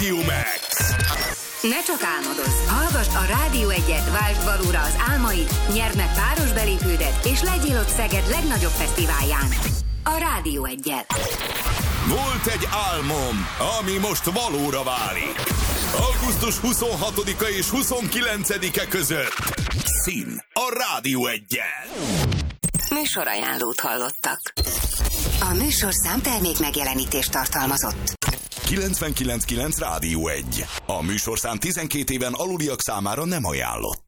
Radio Max. Ne csak álmodozz, hallgass a Rádió 1-et, váld valóra az álmaid, nyerd meg páros belépődet, és legyél ott Szeged legnagyobb fesztiválján. A Rádió 1-jel. Volt egy álmom, ami most valóra válik. Augusztus 26-a és 29-e között. Szín a Rádió 1-jel. Műsorajánlót hallottak. A műsorszám termék megjelenítést tartalmazott. 99.9 Rádió 1. A műsorszám 12 éven aluliak számára nem ajánlott.